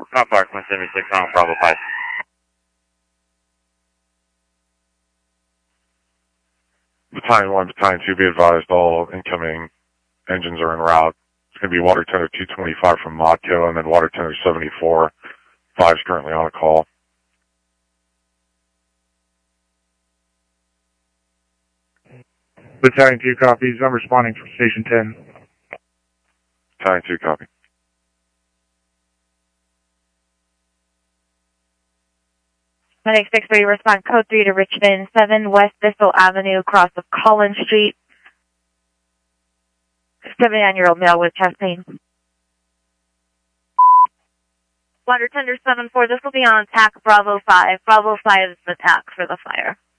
Car Park 176 on Bravo 5. Battalion 1, Battalion 2, be advised all incoming engines are en route. It's going to be water tender 225 from Modco and then water tender 74. 5 is currently on a call. Battalion 2 copies. I'm responding from Station 10. Battalion 2, copy. Medic 6-3, respond code 3 to Richmond 7 West Thistle Avenue, across of Collins Street. 79-year-old male with chest pain. Water tender 7-4, this will be on attack Bravo 5. Bravo 5 is the attack for the fire.